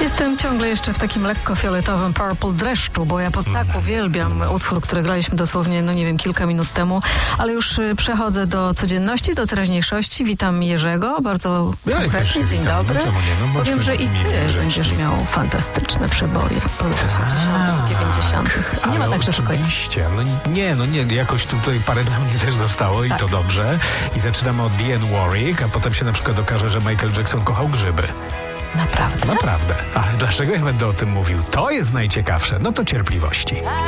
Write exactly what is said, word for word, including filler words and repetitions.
Jestem ciągle jeszcze w takim lekko fioletowym Purple dreszczu, bo ja pod tak uwielbiam utwór, który graliśmy dosłownie, no nie wiem, kilka minut temu, ale już y, przechodzę do codzienności, do teraźniejszości. Witam Jerzego, bardzo Ja konkretnie. Dzień witam. dobry. No czemu nie? No, Powiem, że i bądźmy ty grzeczni. będziesz miał fantastyczne przeboje po latach osiemdziesiątych i dziewięćdziesiątych. Nie ma Ale tak, że szukaj. oczywiście. No nie, no nie, jakoś tutaj parę dla mnie też zostało i Tak. to dobrze. I zaczynamy od Dionne Warwick, a potem się na przykład okaże, że Michael Jackson kochał grzyby. Naprawdę? Naprawdę. Ale dlaczego ja będę o tym mówił? To jest najciekawsze. No to cierpliwości.